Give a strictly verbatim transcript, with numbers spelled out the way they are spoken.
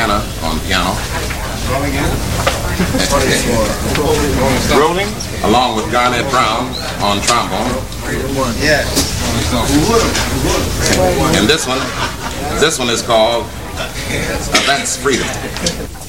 Montana on piano. Rolling. Along with Garnett Brown on trombone. Yeah. And this one, this one is called uh, That's Freedom.